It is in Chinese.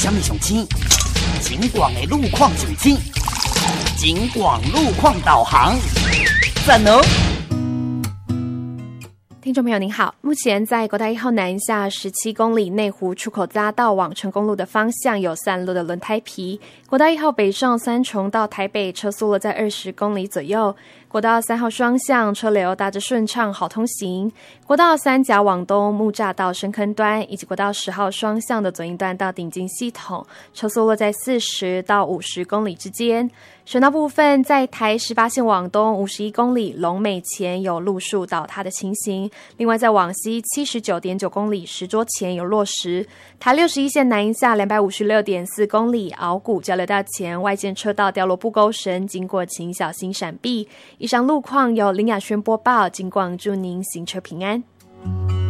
什么上青？警广的路况上青，警广路况导航，赞哦！ 听众朋友您好，目前在国道1号南下17公里内湖出口匝道往成功路的方向有散落的轮胎皮。国道1号北上三重到台北车速了在20公里左右。国道3号双向车流大致顺畅，好通行。国道3甲往东木栅到深坑端，以及国道10号双向的左营段到顶进系统，车速落在40到50公里之间。省道部分，在台18线往东51公里龙美前有路树倒塌的情形，另外在往西79.9公里石桌前有落石。台61线南下256.4公里鳌谷交流道前外线车道掉落布钩绳，经过请小心闪避。以上路况由林雅轩播报，警广祝您行车平安。